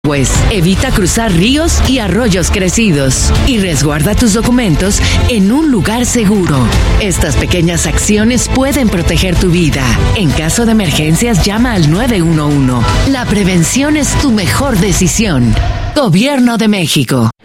Pues evita cruzar ríos y arroyos crecidos y resguarda tus documentos en un lugar seguro. Estas pequeñas acciones pueden proteger tu vida. En caso de emergencias, llama al 911. La prevención es tu mejor decisión. Gobierno de México.